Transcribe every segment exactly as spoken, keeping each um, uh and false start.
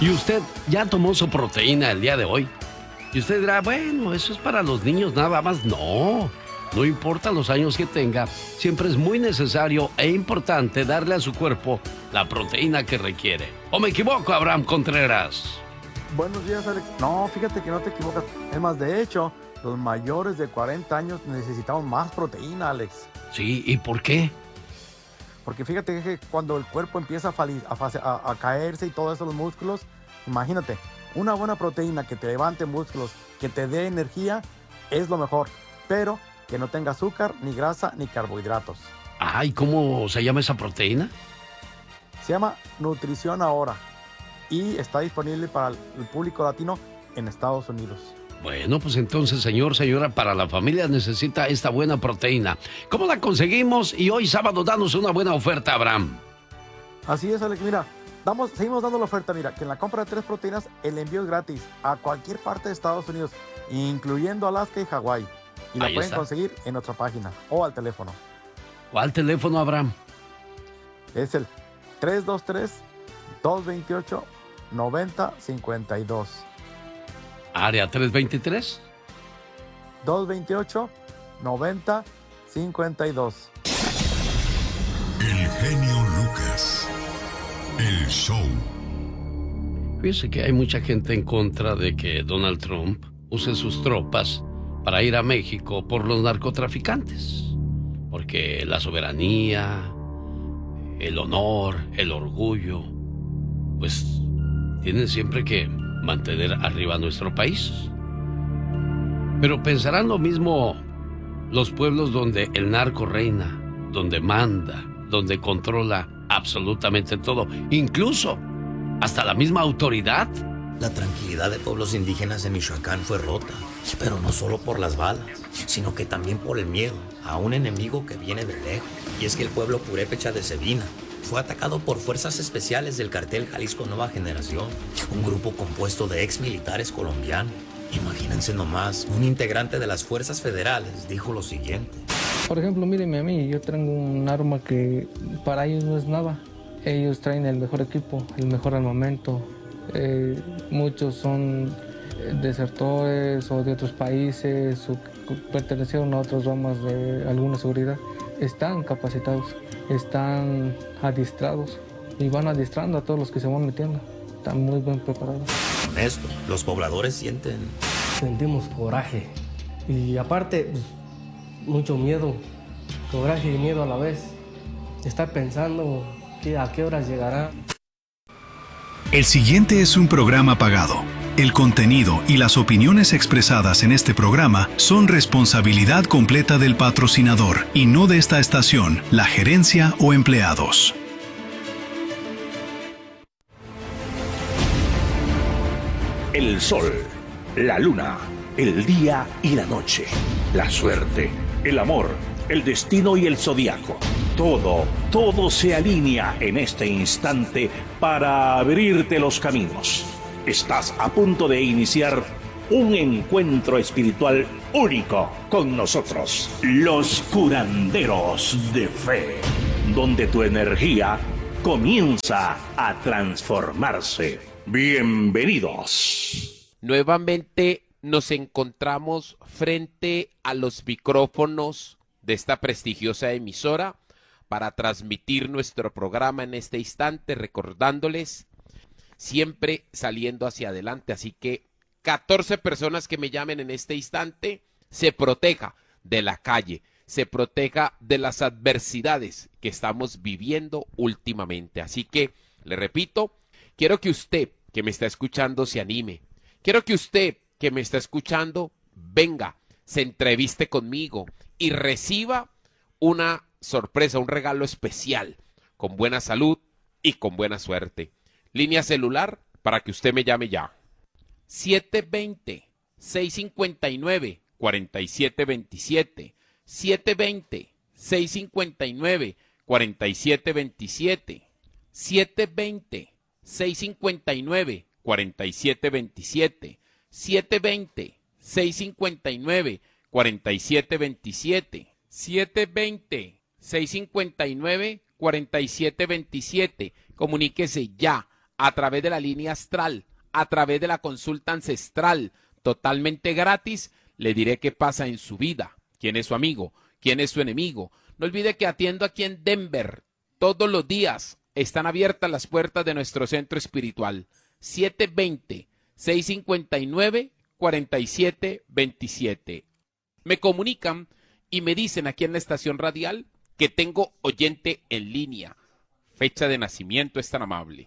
¿Y usted ya tomó su proteína el día de hoy? Y usted dirá, bueno, eso es para los niños nada más. No, no importa los años que tenga, siempre es muy necesario e importante darle a su cuerpo la proteína que requiere. ¿O me equivoco, Abraham Contreras? Buenos días, Alex. No, fíjate que no te equivocas. Es más, de hecho, los mayores de cuarenta años necesitamos más proteína, Alex. Sí, ¿y por qué? Porque fíjate que cuando el cuerpo empieza a, fali- a, fa- a, a caerse y todo eso, los músculos, imagínate, una buena proteína que te levante músculos, que te dé energía, es lo mejor. Pero que no tenga azúcar, ni grasa, ni carbohidratos. Ay, ¿cómo se llama esa proteína? Se llama Nutrición Ahora y está disponible para el público latino en Estados Unidos. Bueno, pues entonces, señor, señora, para la familia necesita esta buena proteína. ¿Cómo la conseguimos? Y hoy sábado danos una buena oferta, Abraham. Así es, Alex. Mira, damos, seguimos dando la oferta. Mira, que en la compra de tres proteínas, el envío es gratis a cualquier parte de Estados Unidos, incluyendo Alaska y Hawái. Y la Ahí pueden está. conseguir en nuestra página o al teléfono. ¿Cuál teléfono, Abraham? Es el tres dos tres, dos dos ocho, nueve cero cinco dos. Área tres veintitrés. dos dos ocho, nueve cero cinco dos. El genio Lucas. El show. Fíjese que hay mucha gente en contra de que Donald Trump use sus tropas para ir a México por los narcotraficantes. Porque la soberanía, el honor, el orgullo, pues tienen siempre que mantener arriba nuestro país. Pero pensarán lo mismo los pueblos donde el narco reina, donde manda, donde controla absolutamente todo, incluso hasta la misma autoridad. La tranquilidad de pueblos indígenas de Michoacán fue rota, pero no solo por las balas, sino que también por el miedo a un enemigo que viene de lejos. Y es que el pueblo purépecha de Sebina fue atacado por fuerzas especiales del cartel Jalisco Nueva Generación, un grupo compuesto de ex militares colombianos. Imagínense nomás, un integrante de las fuerzas federales dijo lo siguiente. Por ejemplo, mírenme a mí, yo tengo un arma que para ellos no es nada. Ellos traen el mejor equipo, el mejor armamento. Eh, muchos son desertores o de otros países o pertenecieron a otras ramas de alguna seguridad. Están capacitados, están adiestrados y van adiestrando a todos los que se van metiendo. Están muy bien preparados. Con esto, los pobladores sienten... Sentimos coraje y aparte pues, mucho miedo, coraje y miedo a la vez. Estar pensando que a qué horas llegará. El siguiente es un programa pagado. El contenido y las opiniones expresadas en este programa son responsabilidad completa del patrocinador y no de esta estación, la gerencia o empleados. El sol, la luna, el día y la noche, la suerte, el amor, el destino y el zodiaco. Todo, todo se alinea en este instante para abrirte los caminos. Estás a punto de iniciar un encuentro espiritual único con nosotros, los curanderos de fe, donde tu energía comienza a transformarse. Bienvenidos. Nuevamente nos encontramos frente a los micrófonos de esta prestigiosa emisora para transmitir nuestro programa en este instante, recordándoles siempre saliendo hacia adelante. Así que catorce personas que me llamen en este instante, se proteja de la calle, se proteja de las adversidades que estamos viviendo últimamente. Así que, le repito, quiero que usted que me está escuchando se anime. Quiero que usted que me está escuchando venga, se entreviste conmigo y reciba una sorpresa, un regalo especial, con buena salud y con buena suerte. Línea celular para que usted me llame ya. siete dos cero, seis cinco nueve, cuatro siete dos siete. siete dos cero, seis cinco nueve, cuatro siete dos siete. siete dos cero, seis cinco nueve, cuatro siete dos siete. siete dos cero, seis cinco nueve, cuatro siete dos siete. siete dos cero, seis cinco nueve, cuatro siete dos siete. Comuníquese ya a través de la línea astral, a través de la consulta ancestral, totalmente gratis. Le diré qué pasa en su vida, quién es su amigo, quién es su enemigo. No olvide que atiendo aquí en Denver todos los días. Están abiertas las puertas de nuestro centro espiritual. siete dos cero, seis cinco nueve, cuatro siete dos siete. Me comunican y me dicen aquí en la estación radial que tengo oyente en línea. Fecha de nacimiento es tan amable.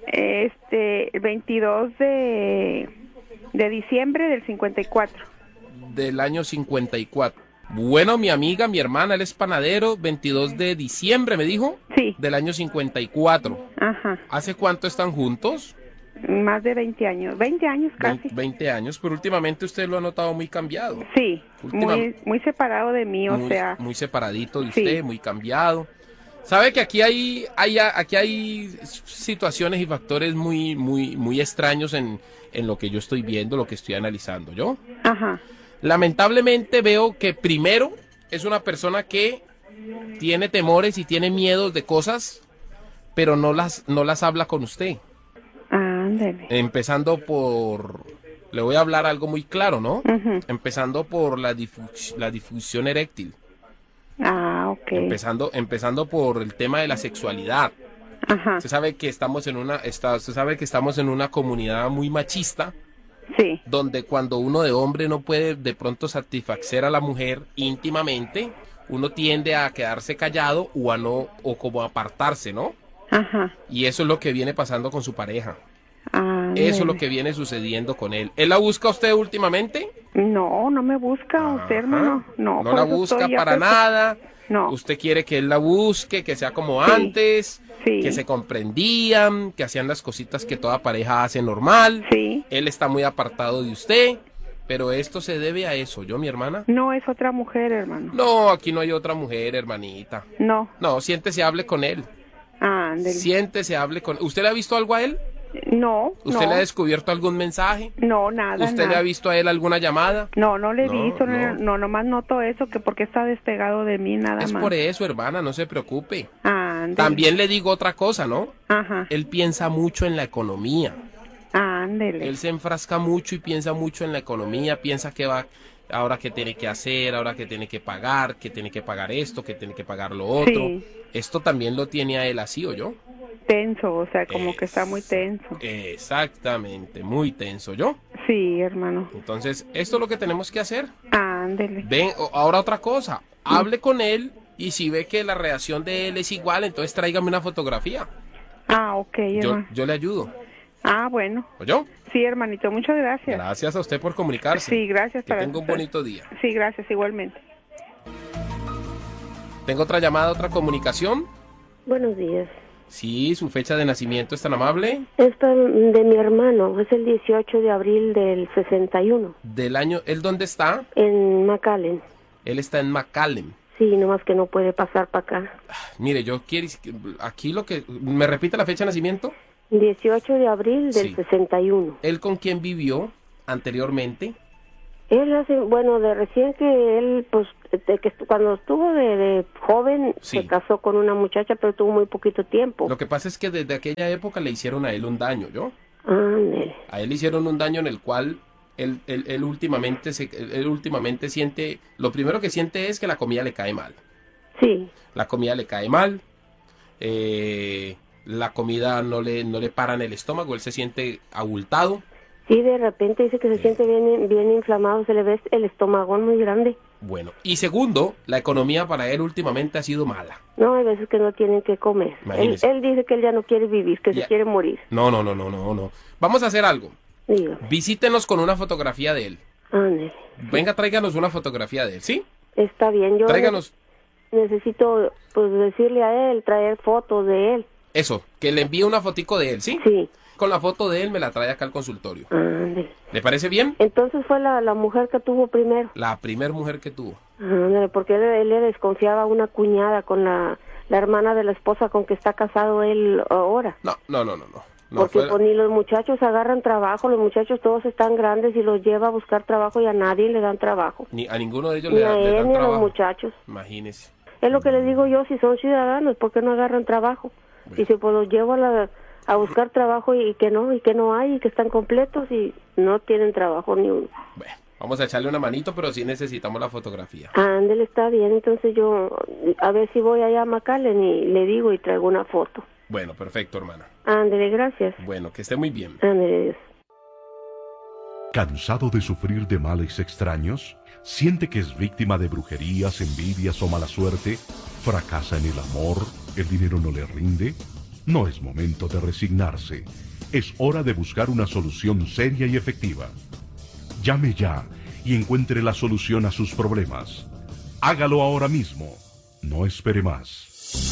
Este, el veintidós de, de diciembre del cincuenta y cuatro. Del año cincuenta y cuatro. Bueno, mi amiga, mi hermana, él es panadero, veintidós de diciembre, ¿me dijo? Sí. Del año cincuenta y cuatro. Ajá. ¿Hace cuánto están juntos? Más de veinte años, veinte años casi. veinte años, pero últimamente usted lo ha notado muy cambiado. Sí, Última... muy, muy separado de mí, o muy, sea. Muy separadito de usted, sí. Muy cambiado. Sabe que aquí hay, hay aquí hay situaciones y factores muy, muy, muy extraños en, en lo que yo estoy viendo, lo que estoy analizando, ¿yo? Ajá. Lamentablemente veo que primero es una persona que tiene temores y tiene miedos de cosas, pero no las, no las habla con usted. Ándale. Empezando por, le voy a hablar algo muy claro, ¿no? Uh-huh. Empezando por la, difu- la difusión eréctil. Ah, ok. Empezando, empezando por el tema de la sexualidad. Ajá. Usted sabe que estamos en una, está, usted sabe que estamos en una comunidad muy machista. Sí. Donde cuando uno de hombre no puede de pronto satisfacer a la mujer íntimamente, uno tiende a quedarse callado o a no, o como a apartarse, ¿no? Ajá. Y eso es lo que viene pasando con su pareja. Ah, eso es lo que viene sucediendo con él. ¿Él la busca a usted últimamente? No, no me busca Ajá. usted, hermano. No, No la busca para nada. No. Usted quiere que él la busque, que sea como sí. antes, sí. que se comprendían, que hacían las cositas que toda pareja hace normal. Sí. Él está muy apartado de usted, pero esto se debe a eso, ¿yo, mi hermana? No, es otra mujer, hermano. No, aquí no hay otra mujer, hermanita. No. No, siéntese, hable con él. Ah, ándale. Siéntese, hable con él. ¿Usted le ha visto algo a él? No, ¿Usted no. le ha descubierto algún mensaje? No, nada, ¿Usted nada. le ha visto a él alguna llamada? No, no le he No, visto, no. no, no, nomás noto eso, que porque está despegado de mí, nada Es más. por eso, hermana, no se preocupe. Ah, ándale. También le digo otra cosa, ¿no? Ajá. Él piensa mucho en la economía. Ah, ándele. Él se enfrasca mucho y piensa mucho en la economía, piensa que va, ahora que tiene que hacer, ahora que tiene que pagar, que tiene que pagar esto, que tiene que pagar lo otro. Sí. Esto también lo tiene a él así, ¿o yo? Tenso, o sea, como Es- que está muy tenso. Exactamente, muy tenso, ¿yo? Sí, hermano. Entonces, esto es lo que tenemos que hacer. Ah, ándele. Ven, o- ahora otra cosa, hable con él y si ve que la reacción de él es igual, entonces tráigame una fotografía. Ah, ok, Yo, hermano. yo le ayudo, Ah, bueno. ¿o yo? Sí, hermanito, muchas gracias. Gracias a usted por comunicarse. Sí, gracias. Que para tenga un bonito día. Sí, gracias, igualmente. ¿Tengo otra llamada, otra comunicación? Buenos días. Sí, su fecha de nacimiento es tan amable. Esto de mi hermano, es el dieciocho de abril del sesenta y uno, Del año, ¿él dónde está? en McAllen. Él está en McAllen. Sí, nomás que no puede pasar para acá. Mire, yo quiero, aquí lo que, ¿me repite la fecha de nacimiento? dieciocho de abril del Sí. sesenta y uno. ¿Él con quién vivió anteriormente? Él hace, bueno, de recién que él, pues, de que estu- cuando estuvo de, de joven, Sí. se casó con una muchacha, pero tuvo muy poquito tiempo. Lo que pasa es que desde aquella época le hicieron a él un daño, ¿yo? Ándele. A él le hicieron un daño en el cual él, él, él últimamente se, él, él últimamente siente, lo primero que siente es que la comida le cae mal. Sí, La comida le cae mal, eh, la comida no le, no le para en el estómago, él se siente abultado. sí, de repente dice que se siente bien, bien inflamado, se le ve el estómago muy grande. Bueno, y segundo, la economía para él últimamente ha sido mala. No, hay veces que no tienen que comer. Él, Imagínese. él dice que él ya no quiere vivir, que Ya. se quiere morir. No, no, no, no, no, no. Vamos a hacer algo. Dígame. Visítenos con una fotografía de él. Ándele. Venga, tráiganos una fotografía de él, ¿sí? Está bien, yo Tráiganos necesito pues decirle a él, traer fotos de él. eso, que le envíe una fotico de él, ¿sí? Sí. Con la foto de él me la trae acá al consultorio. Ándele. ¿Le parece bien? Entonces fue la, la mujer que tuvo primero. La primer mujer que tuvo. Ándele, porque él, él le desconfiaba a una cuñada con la, la hermana de la esposa con que está casado él ahora. No, no, no, no, no. no porque fue- pues, ni los muchachos agarran trabajo, los muchachos todos están grandes y los lleva a buscar trabajo y a nadie le dan trabajo. ni a ninguno de ellos Ni le, a da- le él dan ni a los trabajo. muchachos. Imagínese. Es lo que les digo yo, si son ciudadanos, ¿por qué no agarran trabajo? Bueno. Dice, pues los llevo a la, a buscar trabajo y que no, y que no hay, y que están completos y no tienen trabajo ni uno. Bueno, vamos a echarle una manito, pero sí necesitamos la fotografía. Ándele, está bien, entonces yo a ver si voy allá a McAllen y le digo y traigo una foto. Bueno, perfecto, hermana. Ándele, gracias. Bueno, que esté muy bien. Ándele, Dios. ¿Cansado de sufrir de males extraños? ¿Siente que es víctima de brujerías, envidias o mala suerte? ¿Fracasa en el amor? ¿El dinero no le rinde? No es momento de resignarse. Es hora de buscar una solución seria y efectiva. Llame ya y encuentre la solución a sus problemas. Hágalo ahora mismo. No espere más.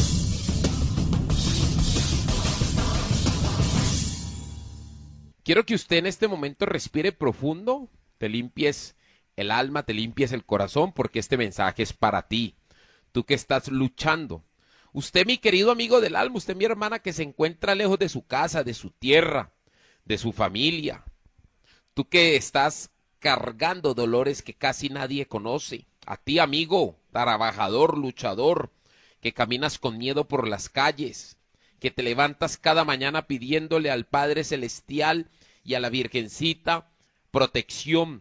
Quiero que usted en este momento respire profundo, te limpies el alma, te limpies el corazón, porque este mensaje es para ti, tú que estás luchando. Usted, mi querido amigo del alma, usted, mi hermana, que se encuentra lejos de su casa, de su tierra, de su familia. Tú que estás cargando dolores que casi nadie conoce. A ti, amigo, trabajador, luchador, que caminas con miedo por las calles, que te levantas cada mañana pidiéndole al Padre Celestial y a la Virgencita protección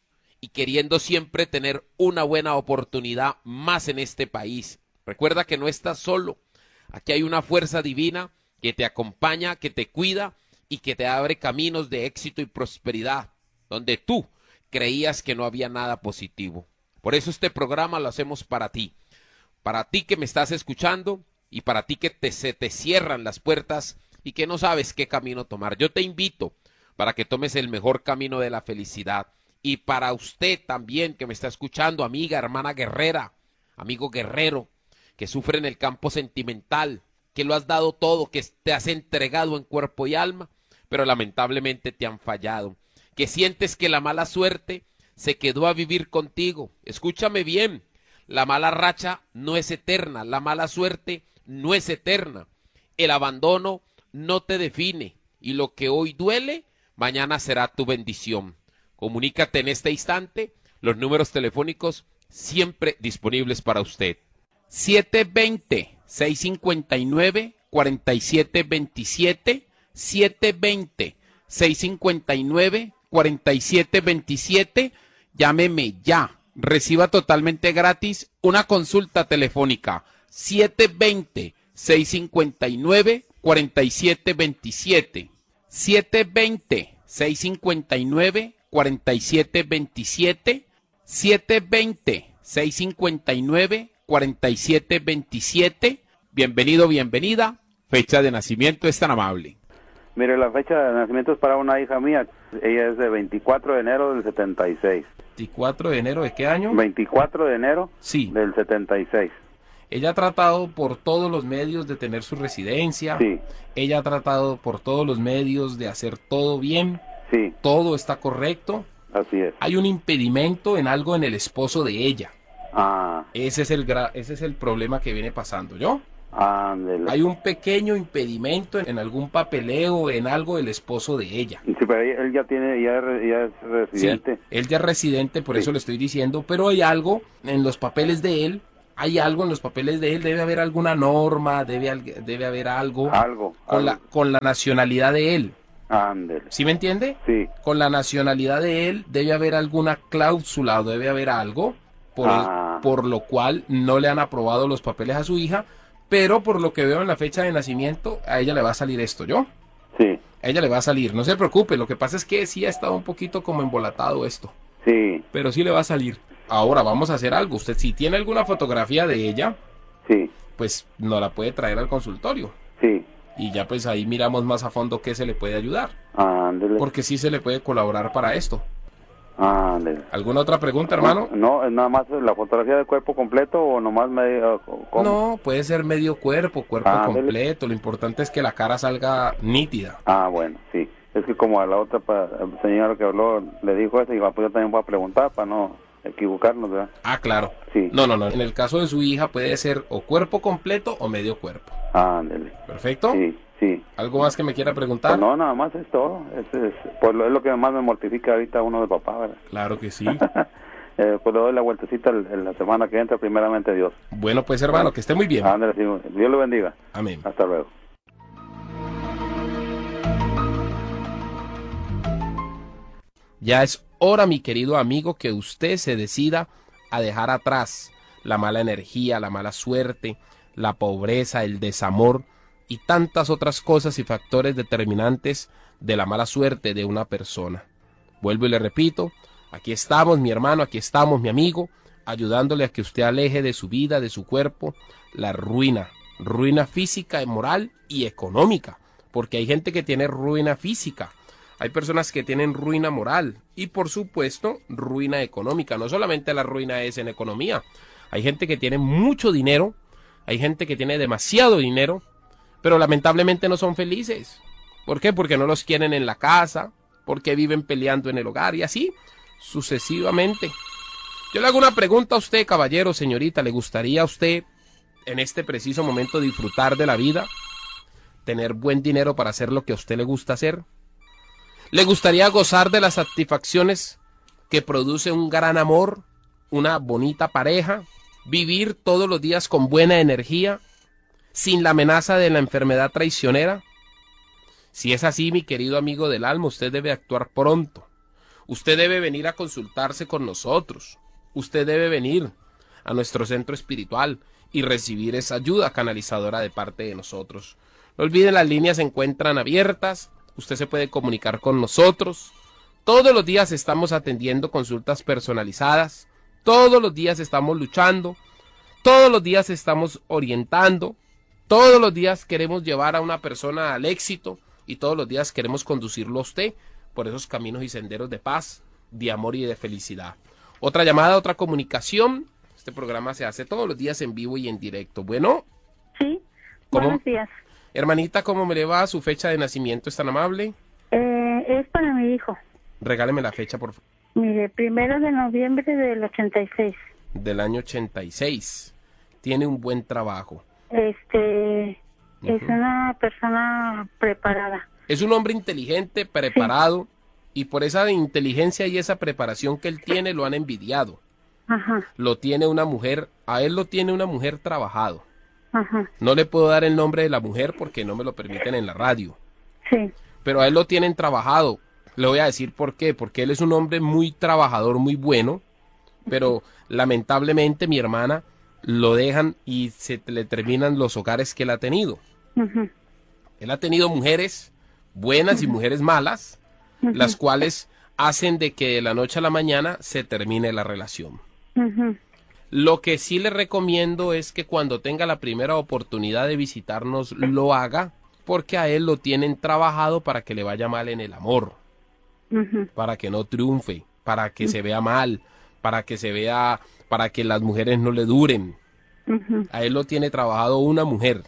y queriendo siempre tener una buena oportunidad más en este país. Recuerda que no estás solo. Aquí hay una fuerza divina que te acompaña, que te cuida y que te abre caminos de éxito y prosperidad, donde tú creías que no había nada positivo. Por eso este programa lo hacemos para ti. Para ti que me estás escuchando y para ti que te, se te cierran las puertas y que no sabes qué camino tomar. Yo te invito para que tomes el mejor camino de la felicidad. Y para usted también que me está escuchando, amiga, hermana guerrera, amigo guerrero, que sufre en el campo sentimental, que lo has dado todo, que te has entregado en cuerpo y alma, pero lamentablemente te han fallado, que sientes que la mala suerte se quedó a vivir contigo. Escúchame bien, la mala racha no es eterna, la mala suerte no es eterna, el abandono no te define y lo que hoy duele, mañana será tu bendición. Comunícate en este instante, los números telefónicos siempre disponibles para usted. siete dos cero, seis cinco nueve, cuatro siete dos siete, siete dos cero, seis cinco nueve, cuatro siete dos siete, llámeme ya, reciba totalmente gratis una consulta telefónica, siete dos cero, seis cinco nueve, cuatro siete dos siete, siete dos cero, seis cinco nueve, cuatro siete dos siete, siete dos cero, seis cinco nueve, cuatro siete dos siete. Bienvenido, bienvenida. Fecha de nacimiento es tan amable. Mire, la fecha de nacimiento es para una hija mía. Ella es de veinticuatro de enero del setenta y seis. ¿veinticuatro de enero de qué año? veinticuatro de enero sí. del setenta y seis. Ella ha tratado por todos los medios de tener su residencia. Sí. Ella ha tratado por todos los medios de hacer todo bien. Sí. Todo está correcto. Así es. Hay un impedimento en algo en el esposo de ella. Ah. Ese es el gra ese es el problema que viene pasando, ¿yo? Ándele. Hay un pequeño impedimento en, en algún papeleo, en algo del esposo de ella. Sí, pero él ya tiene, ya, ya es residente. Sí, él ya es residente, por sí. eso le estoy diciendo, pero hay algo en los papeles de él, hay algo en los papeles de él, debe haber alguna norma, debe, debe haber algo, algo con, algo. La, con la nacionalidad de él. Ándele. ¿Sí me entiende? Sí. Con la nacionalidad de él debe haber alguna cláusula o debe haber algo por, ah. el, por lo cual no le han aprobado los papeles a su hija, pero por lo que veo en la fecha de nacimiento, a ella le va a salir esto, ¿yo? Sí. A ella le va a salir, no se preocupe, lo que pasa es que sí ha estado un poquito como embolatado esto. Sí. Pero sí le va a salir. Ahora vamos a hacer algo, usted si tiene alguna fotografía de ella, sí, pues nos la puede traer al consultorio. Sí. Y ya pues ahí miramos más a fondo qué se le puede ayudar. Ándele. Porque sí se le puede colaborar para esto. Ándele. ¿Alguna otra pregunta, hermano? No, no, nada más la fotografía del cuerpo completo o nomás medio. ¿cómo? No, puede ser medio cuerpo, cuerpo Ándele. completo. Lo importante es que la cara salga nítida. Ah, bueno, sí. Es que como a la otra pa, señora que habló le dijo eso, y pues yo también voy a preguntar para no equivocarnos, ¿verdad? Ah, claro. Sí. No, no, no. En el caso de su hija puede ser o cuerpo completo o medio cuerpo. Ándele. Perfecto. Sí, sí. ¿Algo más que me quiera preguntar? Pues no, nada más es todo. Es, es, pues lo, es lo que más me mortifica ahorita uno de papá, ¿verdad? Claro que sí. eh, pues le doy la vueltecita el, el, la semana que entra, primeramente Dios. Bueno, pues hermano, que esté muy bien. Ándele, sí. Dios lo bendiga. Amén. Hasta luego. Ya es hora, mi querido amigo, que usted se decida a dejar atrás la mala energía, la mala suerte, la pobreza, el desamor y tantas otras cosas y factores determinantes de la mala suerte de una persona. Vuelvo y le repito, aquí estamos, mi hermano, aquí estamos, mi amigo, ayudándole a que usted aleje de su vida, de su cuerpo, la ruina, ruina física, moral y económica, porque hay gente que tiene ruina física, hay personas que tienen ruina moral y, por supuesto, ruina económica. No solamente la ruina es en economía, hay gente que tiene mucho dinero, hay gente que tiene demasiado dinero, pero lamentablemente no son felices. ¿Por qué? Porque no los quieren en la casa, porque viven peleando en el hogar y así sucesivamente. Yo le hago una pregunta a usted, caballero, señorita. ¿Le gustaría a usted en este preciso momento disfrutar de la vida? ¿Tener buen dinero para hacer lo que a usted le gusta hacer? ¿Le gustaría gozar de las satisfacciones que produce un gran amor, una bonita pareja? ¿Vivir todos los días con buena energía, sin la amenaza de la enfermedad traicionera? Si es así, mi querido amigo del alma, usted debe actuar pronto. Usted debe venir a consultarse con nosotros. Usted debe venir a nuestro centro espiritual y recibir esa ayuda canalizadora de parte de nosotros. No olviden, las líneas se encuentran abiertas. Usted se puede comunicar con nosotros. Todos los días estamos atendiendo consultas personalizadas. Todos los días estamos luchando. Todos los días estamos orientando. Todos los días queremos llevar a una persona al éxito. Y todos los días queremos conducirlo a usted por esos caminos y senderos de paz, de amor y de felicidad. Otra llamada, otra comunicación. Este programa se hace todos los días en vivo y en directo. Bueno. Sí, ¿cómo? Buenos días. Hermanita, ¿cómo me le va? ¿Su fecha de nacimiento es tan amable? Eh, es para mi hijo. Regáleme la fecha, por favor. Mire, primero de noviembre del ochenta y seis. Del año ochenta y seis. Tiene un buen trabajo. Este... Ujú. Es una persona preparada. Es un hombre inteligente, preparado, sí. Y por esa inteligencia y esa preparación que él tiene lo han envidiado. Ajá. Lo tiene una mujer, a él lo tiene una mujer trabajado. Ajá. No le puedo dar el nombre de la mujer porque no me lo permiten en la radio. Sí. Pero a él lo tienen trabajado. Le voy a decir por qué. Porque él es un hombre muy trabajador, muy bueno. Pero lamentablemente, mi hermana, lo dejan y se le terminan los hogares que él ha tenido. Uh-huh. Él ha tenido mujeres buenas y mujeres malas, uh-huh. Las cuales hacen de que de la noche a la mañana se termine la relación. Uh-huh. Lo que sí le recomiendo es que cuando tenga la primera oportunidad de visitarnos lo haga, porque a él lo tienen trabajado para que le vaya mal en el amor, uh-huh. Para que no triunfe, para que uh-huh. se vea mal, para que se vea, para que las mujeres no le duren. Uh-huh. A él lo tiene trabajado una mujer.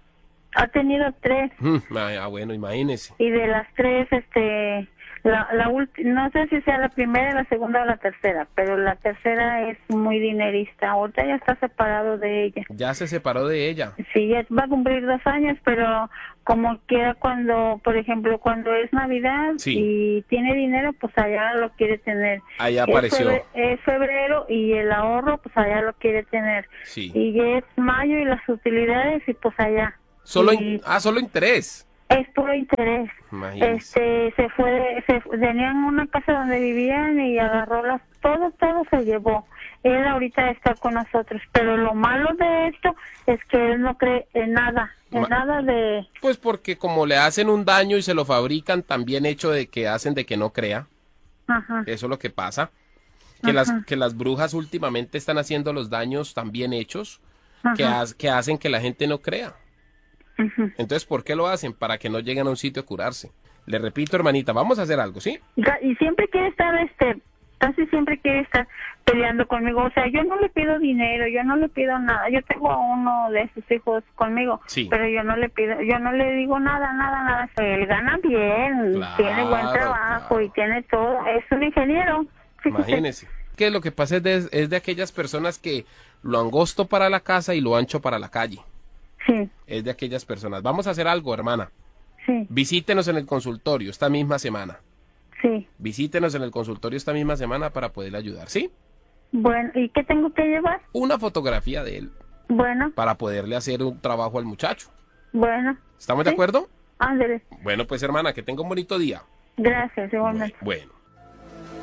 Ha tenido tres. Ah, bueno, imagínese. Y de las tres, este, la, la no sé si sea la primera, la segunda o la tercera, pero la tercera es muy dinerista. Ahorita ya está separado de ella. Ya se separó de ella. Sí, ya va a cumplir dos años, pero como quiera cuando, por ejemplo, cuando es Navidad sí. Y tiene dinero, pues allá lo quiere tener. Allá apareció. Es febrero, es febrero y el ahorro, pues allá lo quiere tener. Sí. Y es mayo y las utilidades y pues allá. Solo y, in, ah, solo interés. Es puro interés. Imagínese. Este, se fue, se tenían una casa donde vivían y agarró las, todo, todo se llevó. Él ahorita está con nosotros, pero lo malo de esto es que él no cree en nada, en Ma nada de... Pues porque como le hacen un daño y se lo fabrican, también hecho de que hacen de que no crea. Ajá. Eso es lo que pasa. Que las, que las brujas últimamente están haciendo los daños también hechos, que, ha, que hacen que la gente no crea. Uh-huh. Entonces, ¿por qué lo hacen? Para que no lleguen a un sitio a curarse. Le repito, hermanita, vamos a hacer algo, ¿sí? Y siempre quiere estar, este, casi siempre quiere estar peleando conmigo. O sea, yo no le pido dinero, yo no le pido nada. Yo tengo a uno de sus hijos conmigo, sí. Pero yo no le pido, yo no le digo nada, nada, nada. Él gana bien, claro, tiene buen trabajo claro. Y tiene todo. Es un ingeniero. Imagínese. Que lo que pasa es de, es de aquellas personas que lo angosto para la casa y lo ancho para la calle. Sí. Es de aquellas personas. Vamos a hacer algo, hermana. Sí. Visítenos en el consultorio esta misma semana. Sí. Visítenos en el consultorio esta misma semana para poderle ayudar, ¿sí? Bueno, ¿y qué tengo que llevar? Una fotografía de él. Bueno. Para poderle hacer un trabajo al muchacho. Bueno. ¿Estamos ¿sí? de acuerdo? Ándale. Bueno, pues hermana, que tenga un bonito día. Gracias, igualmente. Bueno.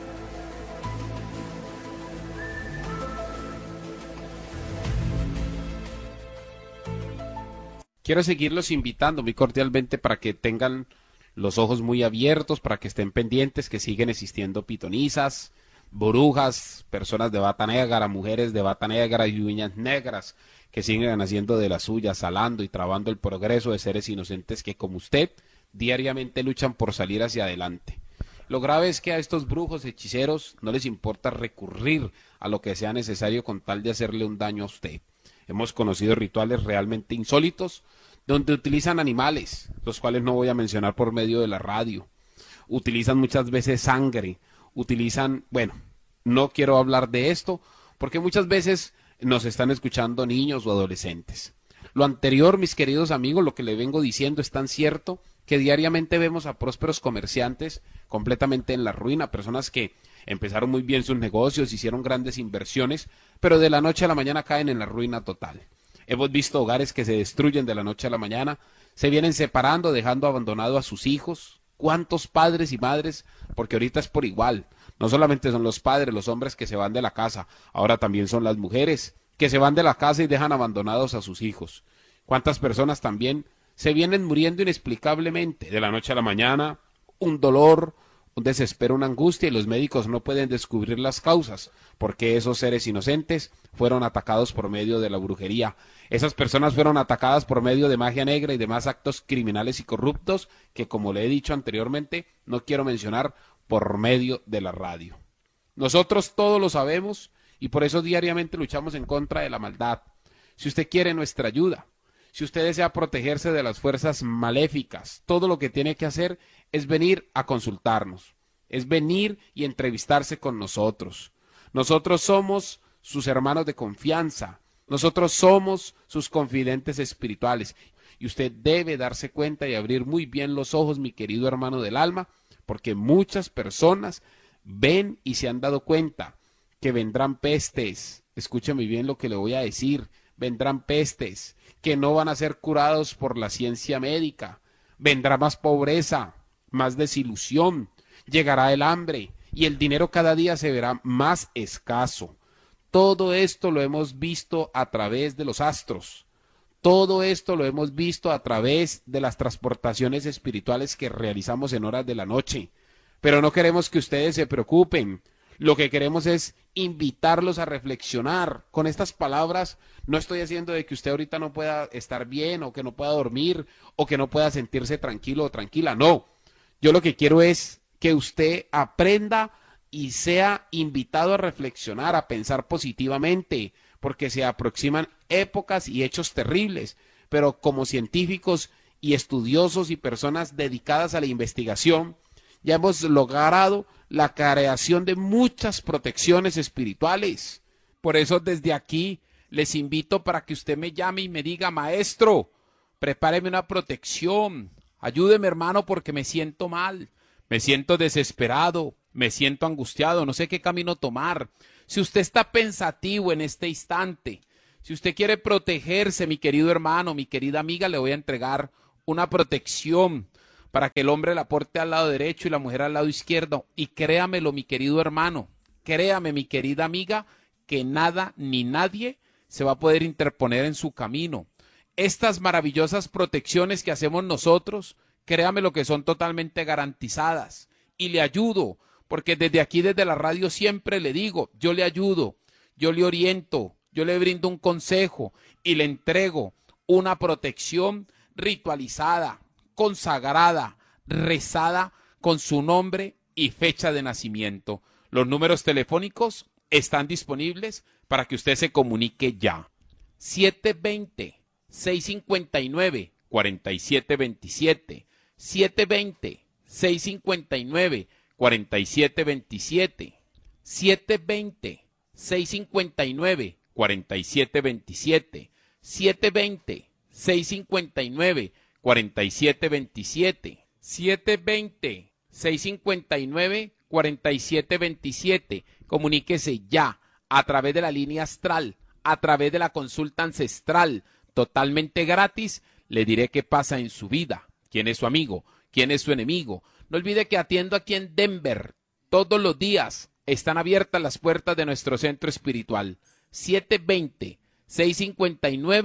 quiero seguirlos invitando muy cordialmente para que tengan los ojos muy abiertos, para que estén pendientes que siguen existiendo pitonisas, brujas, personas de bata negra, mujeres de bata negra y uñas negras, que siguen haciendo de las suyas, salando y trabando el progreso de seres inocentes que, como usted, diariamente luchan por salir hacia adelante. Lo grave es que a estos brujos, hechiceros, no les importa recurrir a lo que sea necesario con tal de hacerle un daño a usted. Hemos conocido rituales realmente insólitos, donde utilizan animales, los cuales no voy a mencionar por medio de la radio. Utilizan muchas veces sangre, utilizan, bueno, no quiero hablar de esto, porque muchas veces nos están escuchando niños o adolescentes. Lo anterior, mis queridos amigos, lo que le vengo diciendo es tan cierto que diariamente vemos a prósperos comerciantes completamente en la ruina, personas que empezaron muy bien sus negocios, hicieron grandes inversiones, pero de la noche a la mañana caen en la ruina total. Hemos visto hogares que se destruyen de la noche a la mañana, se vienen separando, dejando abandonado a sus hijos. ¿Cuántos padres y madres? Porque ahorita es por igual. No solamente son los padres, los hombres que se van de la casa, ahora también son las mujeres que se van de la casa y dejan abandonados a sus hijos. ¿Cuántas personas también se vienen muriendo inexplicablemente de la noche a la mañana? Un dolor, un desespero, una angustia, y los médicos no pueden descubrir las causas, porque esos seres inocentes fueron atacados por medio de la brujería. Esas personas fueron atacadas por medio de magia negra y demás actos criminales y corruptos que, como le he dicho anteriormente, no quiero mencionar por medio de la radio. Nosotros todos lo sabemos y por eso diariamente luchamos en contra de la maldad. Si usted quiere nuestra ayuda, si usted desea protegerse de las fuerzas maléficas, todo lo que tiene que hacer es venir a consultarnos, es venir y entrevistarse con nosotros. Nosotros somos sus hermanos de confianza, nosotros somos sus confidentes espirituales, y usted debe darse cuenta y abrir muy bien los ojos, mi querido hermano del alma, porque muchas personas ven y se han dado cuenta que vendrán pestes. Escúcheme bien lo que le voy a decir. Vendrán pestes que no van a ser curados por la ciencia médica. Vendrá más pobreza, más desilusión, llegará el hambre y el dinero cada día se verá más escaso. Todo esto lo hemos visto a través de los astros. Todo esto lo hemos visto a través de las transportaciones espirituales que realizamos en horas de la noche. Pero no queremos que ustedes se preocupen. Lo que queremos es invitarlos a reflexionar. Con estas palabras no estoy haciendo de que usted ahorita no pueda estar bien o que no pueda dormir o que no pueda sentirse tranquilo o tranquila. No, yo lo que quiero es que usted aprenda y sea invitado a reflexionar, a pensar positivamente, porque se aproximan épocas y hechos terribles, pero como científicos y estudiosos y personas dedicadas a la investigación, ya hemos logrado la creación de muchas protecciones espirituales. Por eso desde aquí les invito para que usted me llame y me diga: maestro, prepáreme una protección, ayúdeme hermano porque me siento mal, me siento desesperado, me siento angustiado, no sé qué camino tomar. Si usted está pensativo en este instante, si usted quiere protegerse, mi querido hermano, mi querida amiga, le voy a entregar una protección para que el hombre la porte al lado derecho y la mujer al lado izquierdo. Y créamelo, mi querido hermano, créame, mi querida amiga, que nada ni nadie se va a poder interponer en su camino. Estas maravillosas protecciones que hacemos nosotros, créame lo que son totalmente garantizadas. Y le ayudo, porque desde aquí, desde la radio, siempre le digo, yo le ayudo, yo le oriento, yo le brindo un consejo y le entrego una protección ritualizada, consagrada, rezada con su nombre y fecha de nacimiento. Los números telefónicos están disponibles para que usted se comunique ya. siete dos cero, seis cinco nueve, cuatro siete dos siete, siete dos cero, seis cinco nueve, cuatro siete dos siete, siete dos cero, seis cinco nueve, cuatro siete dos siete, siete dos cero, seis cinco nueve, cuatro siete dos siete, siete dos cero, seis cinco nueve, cuatro siete dos siete. Comuníquese ya a través de la línea astral, a través de la consulta ancestral, totalmente gratis. Le diré qué pasa en su vida, quién es su amigo, quién es su enemigo. No olvide que atiendo aquí en Denver. Todos los días están abiertas las puertas de nuestro centro espiritual. siete dos cero, seis cinco nueve,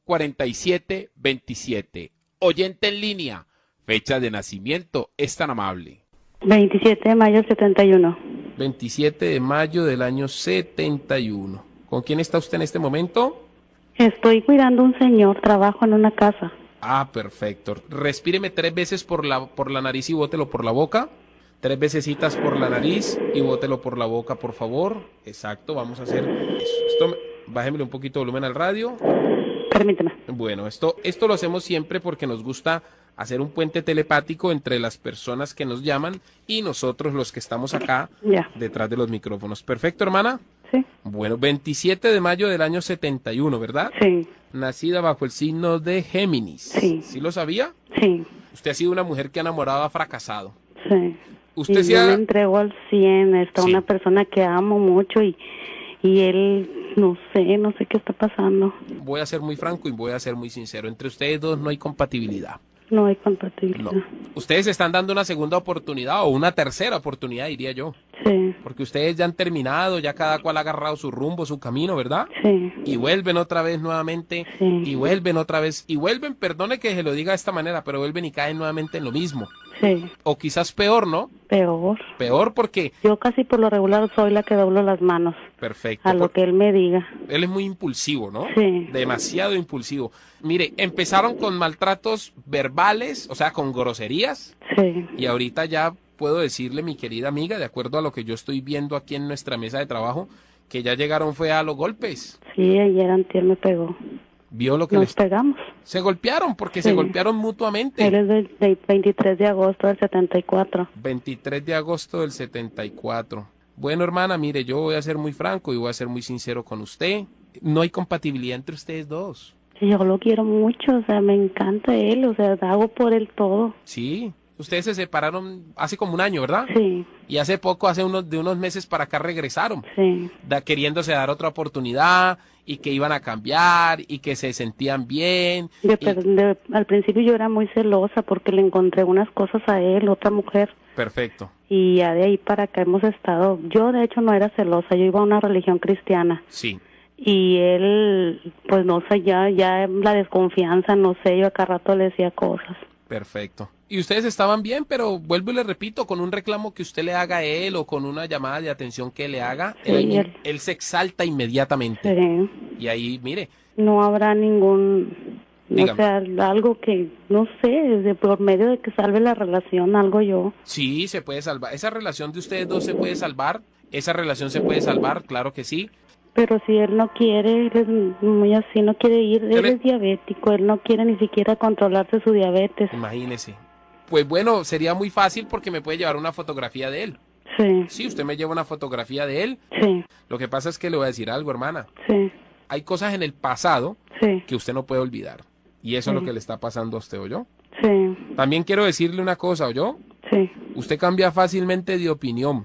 cuarenta y siete veintisiete. Oyente en línea, fecha de nacimiento, es tan amable. veintisiete de mayo del setenta y uno. veintisiete de mayo del año setenta y uno. ¿Con quién está usted en este momento? Estoy cuidando a un señor, trabajo en una casa. Ah, perfecto. Respíreme tres veces por la, por la nariz y bótelo por la boca. Tres vecesitas por la nariz y bótelo por la boca, por favor. Exacto, vamos a hacer eso. Esto, bájemele un poquito de volumen al radio. Permíteme. Bueno, esto, esto lo hacemos siempre porque nos gusta hacer un puente telepático entre las personas que nos llaman y nosotros los que estamos acá Ya. detrás de los micrófonos. Perfecto, hermana. Sí. Bueno, veintisiete de mayo del año setenta y uno, ¿verdad? Sí. Nacida bajo el signo de Géminis. Sí. ¿Sí lo sabía? Sí. Usted ha sido una mujer que ha enamorado, ha fracasado. Sí. Usted y se yo ha... me entrego al cien, está Sí. una persona que amo mucho y, y él, no sé, no sé qué está pasando. Voy a ser muy franco y voy a ser muy sincero. Entre ustedes dos no hay compatibilidad. No hay compatibilidad. No. Ustedes están dando una segunda oportunidad o una tercera oportunidad, diría yo. Sí. Porque ustedes ya han terminado, ya cada cual ha agarrado su rumbo, su camino, ¿verdad? Sí. Y vuelven otra vez nuevamente, Sí. y vuelven otra vez, y vuelven, perdone que se lo diga de esta manera, pero vuelven y caen nuevamente en lo mismo. Sí. O quizás peor, ¿no? Peor. Peor porque... Yo casi por lo regular soy la que doblo las manos Perfecto. a lo por- que él me diga. Él es muy impulsivo, ¿no? Sí. Demasiado impulsivo. Mire, empezaron con maltratos verbales, o sea, con groserías, Sí. y ahorita ya puedo decirle, mi querida amiga, de acuerdo a lo que yo estoy viendo aquí en nuestra mesa de trabajo, que ya llegaron fue a los golpes. Sí, ayer antier me pegó. Vio lo que Nos les... pegamos. Se golpearon porque Sí. se golpearon mutuamente. Él es del, del veintitrés de agosto del setenta y cuatro. veintitrés de agosto del setenta y cuatro. Bueno, hermana, mire, yo voy a ser muy franco y voy a ser muy sincero con usted. No hay compatibilidad entre ustedes dos. Sí, yo lo quiero mucho, o sea, me encanta él, o sea, hago por él todo. Sí. Ustedes se separaron hace como un año, ¿verdad? Sí. Y hace poco, hace unos de unos meses para acá regresaron. Sí. Da, queriéndose dar otra oportunidad y que iban a cambiar y que se sentían bien. De- y- pero de- al principio yo era muy celosa porque le encontré unas cosas a él, otra mujer, Perfecto. y ya de ahí para acá hemos estado. Yo de hecho no era celosa, yo iba a una religión cristiana. Sí. Y él, pues no sé, ya, ya la desconfianza, no sé, yo a cada rato le decía cosas. Perfecto. Y ustedes estaban bien, pero vuelvo y le repito, con un reclamo que usted le haga a él o con una llamada de atención que le haga, Sí, él, él- él se exalta inmediatamente. Sí. Y ahí, mire, No habrá ningún, no Dígame. sé, algo que, no sé, de por medio de que salve la relación, algo yo. sí, se puede salvar. Esa relación de ustedes dos se puede salvar. Esa relación se puede salvar, claro que sí. Pero si él no quiere, él es muy así, no quiere ir, él le- es diabético, él no quiere ni siquiera controlarse su diabetes. Imagínese. Pues bueno, sería muy fácil porque me puede llevar una fotografía de él. Sí, Sí, usted me lleva una fotografía de él. sí, Lo que pasa es que le voy a decir algo, hermana. sí, Hay cosas en el pasado sí, que usted no puede olvidar. Y eso es Sí. lo que le está pasando a usted, ¿oyó? sí, También quiero decirle una cosa, ¿oyó? sí, Usted cambia fácilmente de opinión.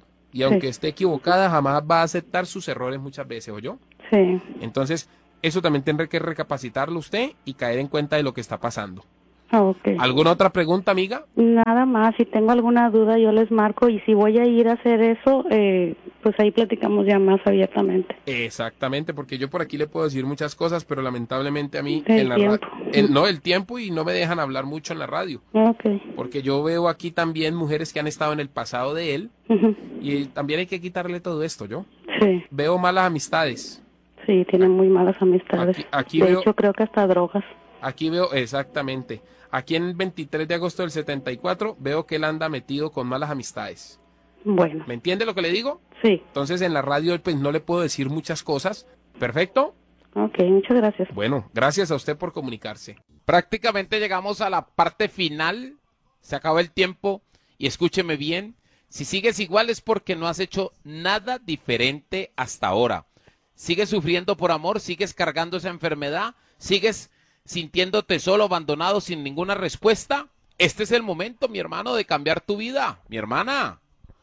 Y aunque Sí. esté equivocada, jamás va a aceptar sus errores muchas veces, ¿oyó? sí. Entonces, eso también tendrá que recapacitarlo usted y caer en cuenta de lo que está pasando. Ah, ok. ¿Alguna otra pregunta, amiga? Nada más, si tengo alguna duda yo les marco y si voy a ir a hacer eso, eh, pues ahí platicamos ya más abiertamente. Exactamente, porque yo por aquí le puedo decir muchas cosas, pero lamentablemente a mí El en la tiempo. ra- en- no el tiempo y no me dejan hablar mucho en la radio, Ok. porque yo veo aquí también mujeres que han estado en el pasado de él Ujú. y también hay que quitarle todo esto, yo Sí, veo malas amistades. sí, tienen muy malas amistades. Aquí- aquí de veo- hecho, creo que hasta drogas. Aquí veo exactamente. Aquí en el veintitrés de agosto del setenta y cuatro veo que él anda metido con malas amistades. Bueno, ¿Me entiende lo que le digo? sí. Entonces en la radio pues no le puedo decir muchas cosas. ¿Perfecto? Ok, muchas gracias. Bueno, gracias a usted por comunicarse. Prácticamente llegamos a la parte final, se acaba el tiempo y escúcheme bien, si sigues igual es porque no has hecho nada diferente hasta ahora. Sigues sufriendo por amor, sigues cargando esa enfermedad, sigues sintiéndote solo, abandonado, sin ninguna respuesta. Este es el momento, mi hermano, de cambiar tu vida, mi hermana.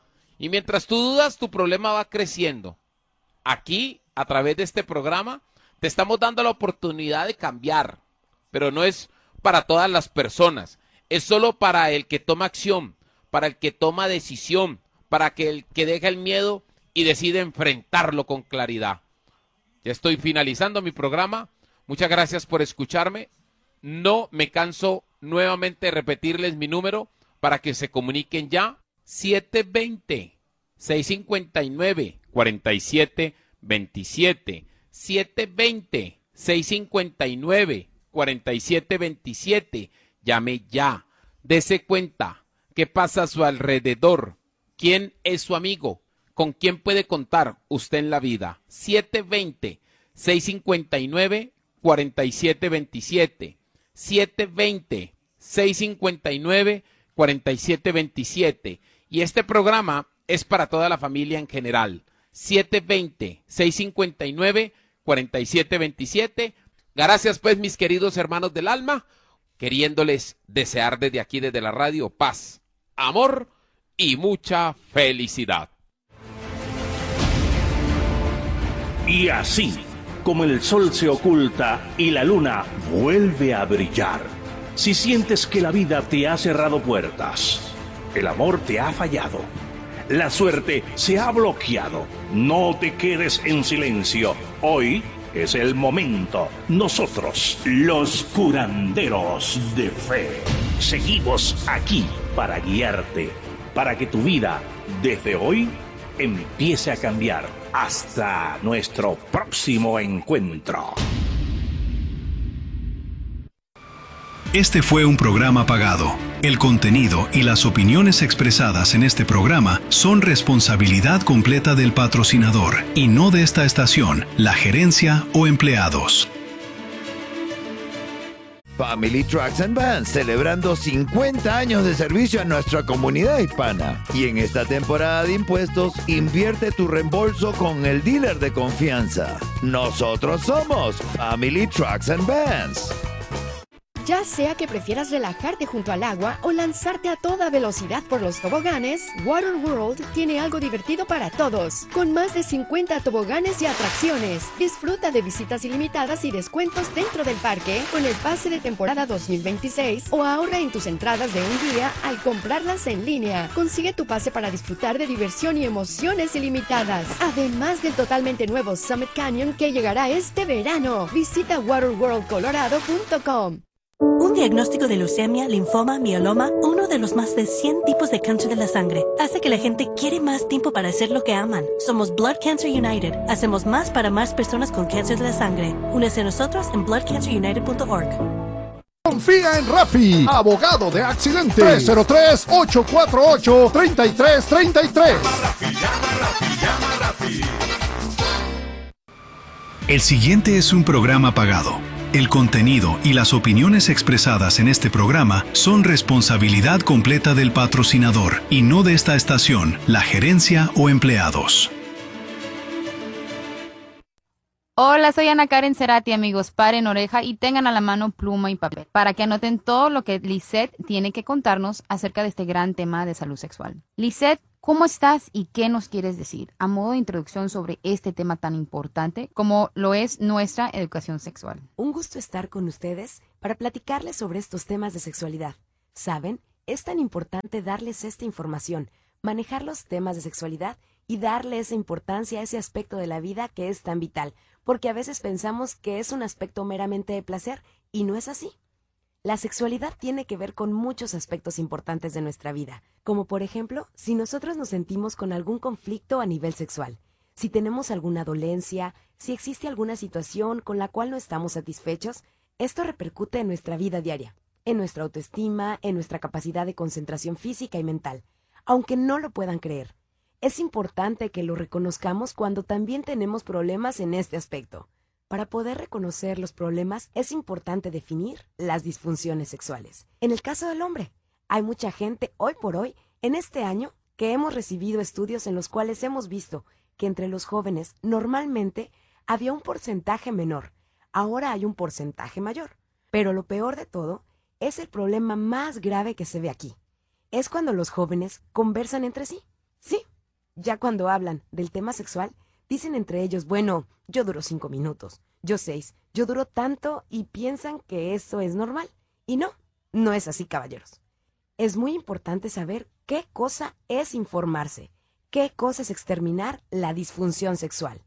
Y mientras tú dudas, tu problema va creciendo. Aquí, a través de este programa, te estamos dando la oportunidad de cambiar, pero no es para todas las personas, es solo para el que toma acción, para el que toma decisión, para que el que deja el miedo y decide enfrentarlo con claridad. Ya estoy finalizando mi programa. Muchas gracias por escucharme. No me canso nuevamente de repetirles mi número para que se comuniquen ya. siete dos cero, seis cinco nueve, cuatro siete dos siete. siete dos cero, seis cinco nueve, cuatro siete dos siete. Llame ya. Dese cuenta qué pasa a su alrededor. ¿Quién es su amigo? ¿Con quién puede contar usted en la vida? siete dos cero, seis cinco nueve, cuatro siete dos siete. siete dos cero, seis cinco nueve, cuatro siete dos siete. Y este programa es para toda la familia en general. siete dos cero, seis cinco nueve, cuatro siete dos siete. Gracias pues, mis queridos hermanos del alma, queriéndoles desear desde aquí, desde la radio, paz, amor y mucha felicidad. Y así, como el sol se oculta y la luna vuelve a brillar, si sientes que la vida te ha cerrado puertas, el amor te ha fallado, la suerte se ha bloqueado, no te quedes en silencio. Hoy es el momento. Nosotros, los curanderos de fe, seguimos aquí para guiarte, para que tu vida, desde hoy, empiece a cambiar. Hasta nuestro próximo encuentro. Este fue un programa pagado. El contenido y las opiniones expresadas en este programa son responsabilidad completa del patrocinador y no de esta estación, la gerencia o empleados. Family Trucks and Vans, celebrando cincuenta años de servicio a nuestra comunidad hispana. Y en esta temporada de impuestos, invierte tu reembolso con el dealer de confianza. Nosotros somos Family Trucks and Vans. Ya sea que prefieras relajarte junto al agua o lanzarte a toda velocidad por los toboganes, Water World tiene algo divertido para todos. Con más de cincuenta toboganes y atracciones, disfruta de visitas ilimitadas y descuentos dentro del parque con el pase de temporada dos mil veintiséis o ahorra en tus entradas de un día al comprarlas en línea. Consigue tu pase para disfrutar de diversión y emociones ilimitadas. Además del totalmente nuevo Summit Canyon que llegará este verano. Visita water world colorado punto com. Un diagnóstico de leucemia, linfoma, mieloma, uno de los más de cien tipos de cáncer de la sangre, hace que la gente quiere más tiempo para hacer lo que aman. Somos Blood Cancer United. Hacemos más para más personas con cáncer de la sangre. Únese a nosotros en blood cancer united punto org. Confía en Rafi, abogado de accidentes. tres cero tres, ocho cuatro ocho, tres tres tres tres. El siguiente es un programa pagado. El contenido y las opiniones expresadas en este programa son responsabilidad completa del patrocinador y no de esta estación, la gerencia o empleados. Hola, soy Ana Karen Cerati, amigos. Paren oreja y tengan a la mano pluma y papel para que anoten todo lo que Lisette tiene que contarnos acerca de este gran tema de salud sexual. Lisette, ¿cómo estás y qué nos quieres decir a modo de introducción sobre este tema tan importante como lo es nuestra educación sexual? Un gusto estar con ustedes para platicarles sobre estos temas de sexualidad. ¿Saben? Es tan importante darles esta información, manejar los temas de sexualidad y darle esa importancia a ese aspecto de la vida que es tan vital, porque a veces pensamos que es un aspecto meramente de placer y no es así. La sexualidad tiene que ver con muchos aspectos importantes de nuestra vida, como por ejemplo, si nosotros nos sentimos con algún conflicto a nivel sexual, si tenemos alguna dolencia, si existe alguna situación con la cual no estamos satisfechos, esto repercute en nuestra vida diaria, en nuestra autoestima, en nuestra capacidad de concentración física y mental. Aunque no lo puedan creer, es importante que lo reconozcamos cuando también tenemos problemas en este aspecto. Para poder reconocer los problemas, es importante definir las disfunciones sexuales. En el caso del hombre, hay mucha gente hoy por hoy, en este año, que hemos recibido estudios en los cuales hemos visto que entre los jóvenes normalmente había un porcentaje menor. Ahora hay un porcentaje mayor. Pero lo peor de todo es el problema más grave que se ve aquí. Es cuando los jóvenes conversan entre sí. Sí, ya cuando hablan del tema sexual, dicen entre ellos, bueno, yo duro cinco minutos, yo seis, yo duro tanto y piensan que eso es normal. Y no, no es así, caballeros. Es muy importante saber qué cosa es informarse, qué cosa es exterminar la disfunción sexual.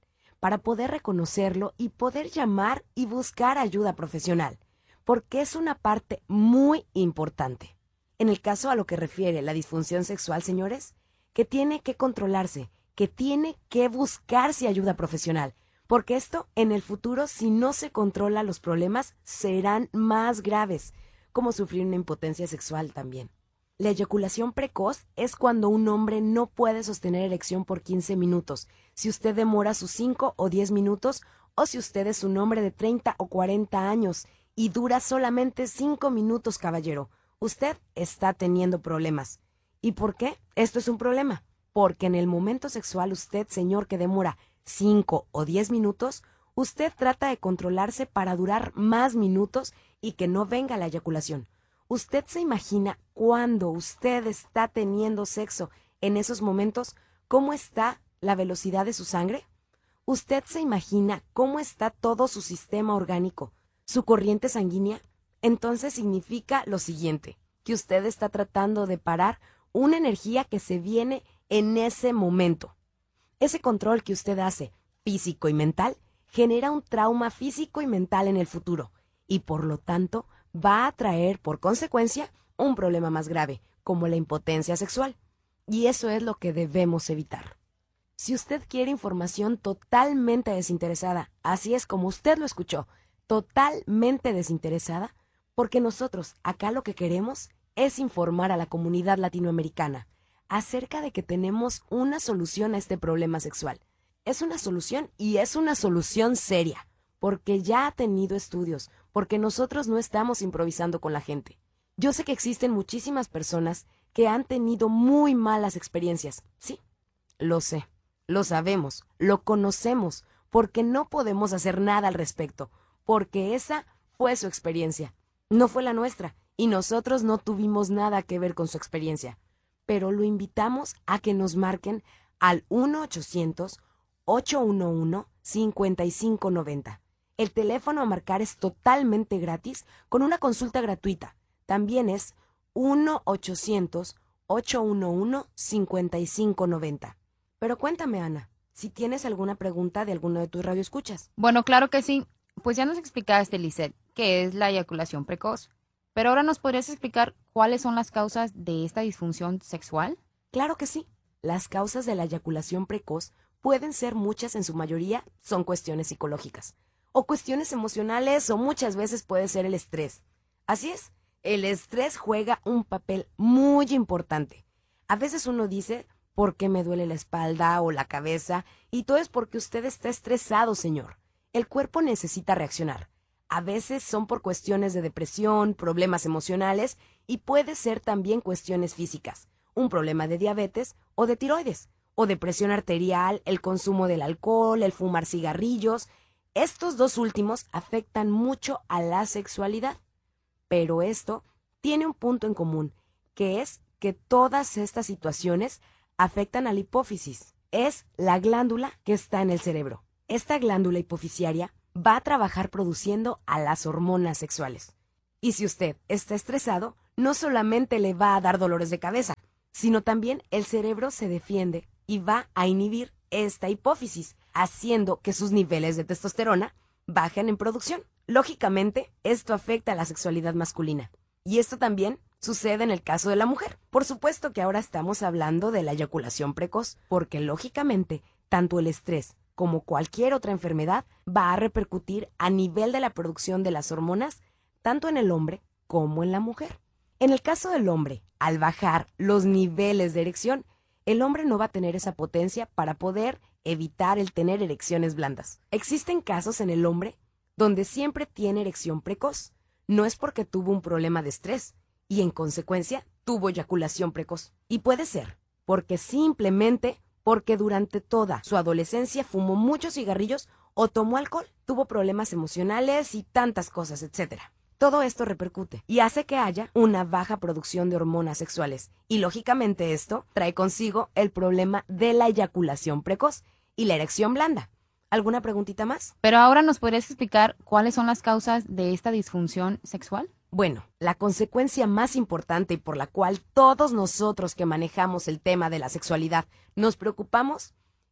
para poder reconocerlo y poder llamar y buscar ayuda profesional, porque es una parte muy importante. En el caso a lo que refiere la disfunción sexual, señores, que tiene que controlarse, que tiene que buscarse ayuda profesional, porque esto en el futuro, si no se controla, los problemas serán más graves, como sufrir una impotencia sexual también. La eyaculación precoz es cuando un hombre no puede sostener erección por quince minutos, si usted demora sus cinco o diez minutos, o si usted es un hombre de treinta o cuarenta años y dura solamente cinco minutos, caballero. Usted está teniendo problemas. ¿Y por qué? Esto es un problema. Porque en el momento sexual usted, señor, que demora cinco o diez minutos, usted trata de controlarse para durar más minutos y que no venga la eyaculación. ¿Usted se imagina cuando usted está teniendo sexo en esos momentos cómo está la velocidad de su sangre? ¿Usted se imagina cómo está todo su sistema orgánico, su corriente sanguínea? Entonces significa lo siguiente, que usted está tratando de parar una energía que se viene en ese momento. Ese control que usted hace, físico y mental, genera un trauma físico y mental en el futuro, y por lo tanto va a traer por consecuencia un problema más grave, como la impotencia sexual. Y eso es lo que debemos evitar. Si usted quiere información totalmente desinteresada, así es como usted lo escuchó, totalmente desinteresada, porque nosotros acá lo que queremos es informar a la comunidad latinoamericana acerca de que tenemos una solución a este problema sexual. Es una solución y es una solución seria, porque ya ha tenido estudios, porque nosotros no estamos improvisando con la gente. Yo sé que existen muchísimas personas que han tenido muy malas experiencias. Sí, lo sé, lo sabemos, lo conocemos, porque no podemos hacer nada al respecto, porque esa fue su experiencia, no fue la nuestra, y nosotros no tuvimos nada que ver con su experiencia. Pero lo invitamos a que nos marquen al uno ochocientos, ocho uno uno, cinco cinco nueve cero. El teléfono a marcar es totalmente gratis con una consulta gratuita. También es uno ochocientos, ocho uno uno, cinco cinco nueve cero. Pero cuéntame, Ana, si tienes alguna pregunta de alguno de tus radioescuchas. Bueno, claro que sí. Pues ya nos explicaste, Lisette, qué es la eyaculación precoz. Pero ahora nos podrías explicar cuáles son las causas de esta disfunción sexual. Claro que sí. Las causas de la eyaculación precoz pueden ser muchas, en su mayoría son cuestiones psicológicas, o cuestiones emocionales, o muchas veces puede ser el estrés. Así es, el estrés juega un papel muy importante. A veces uno dice, ¿por qué me duele la espalda o la cabeza? Y todo es porque usted está estresado, señor. El cuerpo necesita reaccionar. A veces son por cuestiones de depresión, problemas emocionales y puede ser también cuestiones físicas, un problema de diabetes o de tiroides, o de presión arterial, el consumo del alcohol, el fumar cigarrillos. Estos dos últimos afectan mucho a la sexualidad. Pero esto tiene un punto en común, que es que todas estas situaciones afectan a la hipófisis. Es la glándula que está en el cerebro. Esta glándula hipofisiaria va a trabajar produciendo a las hormonas sexuales. Y si usted está estresado, no solamente le va a dar dolores de cabeza, sino también el cerebro se defiende y va a inhibir esta hipófisis, haciendo que sus niveles de testosterona bajen en producción. Lógicamente, esto afecta a la sexualidad masculina. Y esto también sucede en el caso de la mujer. Por supuesto que ahora estamos hablando de la eyaculación precoz, porque lógicamente, tanto el estrés como cualquier otra enfermedad, va a repercutir a nivel de la producción de las hormonas, tanto en el hombre como en la mujer. En el caso del hombre, al bajar los niveles de erección, el hombre no va a tener esa potencia para poder evitar el tener erecciones blandas. Existen casos en el hombre donde siempre tiene erección precoz. No es porque tuvo un problema de estrés y en consecuencia tuvo eyaculación precoz. Y puede ser porque simplemente porque durante toda su adolescencia fumó muchos cigarrillos o tomó alcohol, tuvo problemas emocionales y tantas cosas, etcétera. Todo esto repercute y hace que haya una baja producción de hormonas sexuales. Y lógicamente esto trae consigo el problema de la eyaculación precoz y la erección blanda. ¿Alguna preguntita más? Pero ahora nos podrías explicar cuáles son las causas de esta disfunción sexual. Bueno, la consecuencia más importante y por la cual todos nosotros que manejamos el tema de la sexualidad nos preocupamos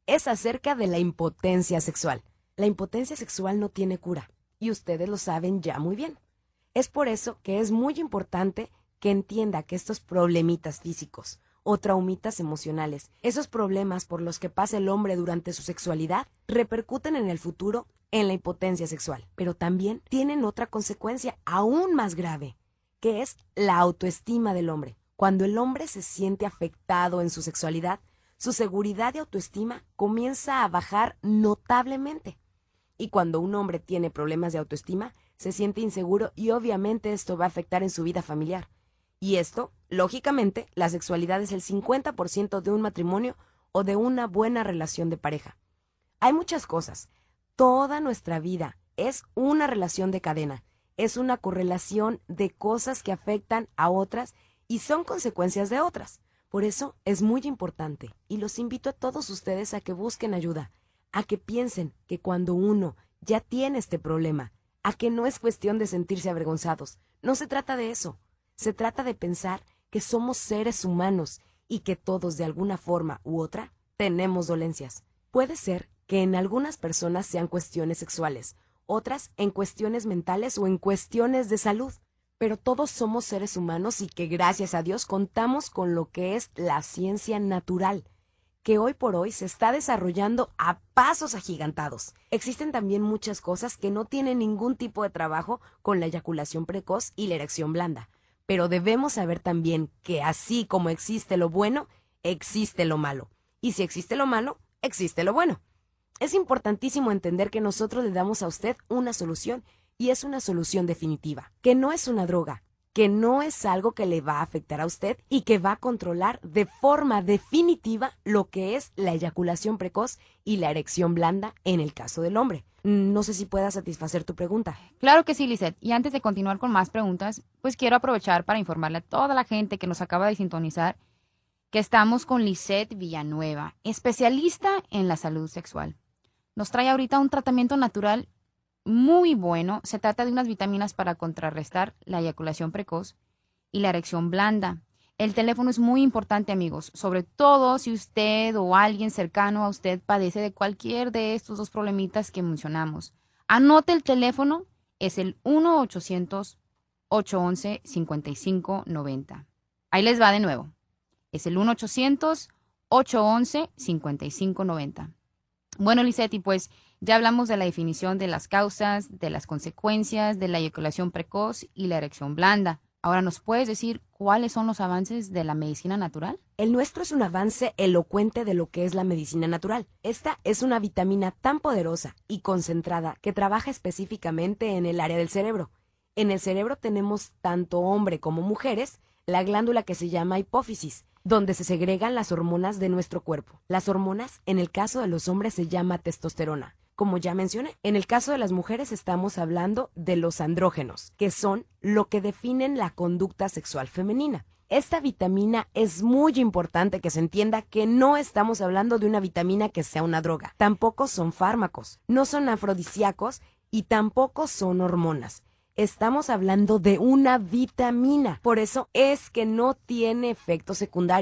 es acerca de la impotencia sexual. La impotencia sexual no tiene cura, y ustedes lo saben ya muy bien. Es por eso que es muy importante que entienda que estos problemitas físicos o traumitas emocionales, esos problemas por los que pasa el hombre durante su sexualidad, repercuten en el futuro en la impotencia sexual, pero también tienen otra consecuencia aún más grave, que es la autoestima del hombre. Cuando el hombre se siente afectado en su sexualidad, su seguridad y autoestima comienza a bajar notablemente. Y cuando un hombre tiene problemas de autoestima, se siente inseguro y obviamente esto va a afectar en su vida familiar. Y esto, lógicamente, la sexualidad es el cincuenta por ciento de un matrimonio o de una buena relación de pareja. Hay muchas cosas. Toda nuestra vida es una relación de cadena. Es una correlación de cosas que afectan a otras y son consecuencias de otras. Por eso es muy importante y los invito a todos ustedes a que busquen ayuda, a que piensen que cuando uno ya tiene este problema, a que no es cuestión de sentirse avergonzados. No se trata de eso. Se trata de pensar que somos seres humanos y que todos de alguna forma u otra tenemos dolencias. Puede ser que en algunas personas sean cuestiones sexuales, otras en cuestiones mentales o en cuestiones de salud, pero todos somos seres humanos y que gracias a Dios contamos con lo que es la ciencia natural, que hoy por hoy se está desarrollando a pasos agigantados. Existen también muchas cosas que no tienen ningún tipo de trabajo con la eyaculación precoz y la erección blanda. Pero debemos saber también que así como existe lo bueno, existe lo malo. Y si existe lo malo, existe lo bueno. Es importantísimo entender que nosotros le damos a usted una solución y es una solución definitiva, que no es una droga, que no es algo que le va a afectar a usted y que va a controlar de forma definitiva lo que es la eyaculación precoz y la erección blanda en el caso del hombre. No sé si pueda satisfacer tu pregunta. Claro que sí, Lisette. Y antes de continuar con más preguntas, pues quiero aprovechar para informarle a toda la gente que nos acaba de sintonizar que estamos con Lisette Villanueva, especialista en la salud sexual. Nos trae ahorita un tratamiento natural muy bueno. Se trata de unas vitaminas para contrarrestar la eyaculación precoz y la erección blanda. El teléfono es muy importante, amigos, sobre todo si usted o alguien cercano a usted padece de cualquier de estos dos problemitas que mencionamos. Anote el teléfono, es el uno ochocientos, ocho once, cincuenta y cinco noventa. Ahí les va de nuevo. Es el uno ochocientos, ocho once, cincuenta y cinco noventa. Bueno, Lisette, pues ya hablamos de la definición de las causas, de las consecuencias de la eyaculación precoz y la erección blanda. Ahora, ¿nos puedes decir cuáles son los avances de la medicina natural? El nuestro es un avance elocuente de lo que es la medicina natural. Esta es una vitamina tan poderosa y concentrada que trabaja específicamente en el área del cerebro. En el cerebro tenemos tanto hombre como mujeres la glándula que se llama hipófisis, donde se segregan las hormonas de nuestro cuerpo. Las hormonas, en el caso de los hombres, se llama testosterona. Como ya mencioné, en el caso de las mujeres estamos hablando de los andrógenos, que son lo que definen la conducta sexual femenina. Esta vitamina es muy importante que se entienda que no estamos hablando de una vitamina que sea una droga. Tampoco son fármacos, no son afrodisíacos y tampoco son hormonas. Estamos hablando de una vitamina. Por eso es que no tiene efectos secundarios.